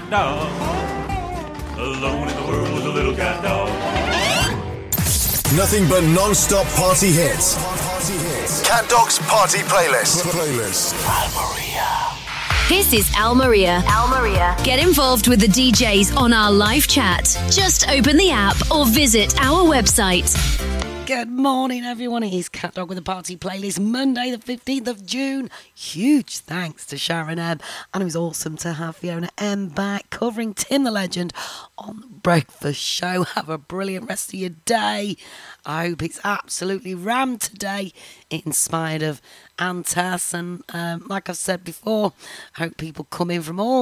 cat dog. Alone in the world with a little cat dog. Nothing but non-stop party hits. Cat Dog's Party Playlist. This is Al Maria. Al Maria. Get involved with the DJs on our live chat. Just open the app or visit our website. Good morning, everyone. It is Cat Dog with the Party Playlist, Monday the 15th of June. Huge thanks to Sharon M. And it was awesome to have Fiona M back covering Tim the Legend on the Breakfast Show. Have a brilliant rest of your day. I hope it's absolutely rammed today, inspired of Antas. And like I've said before, I hope people come in from all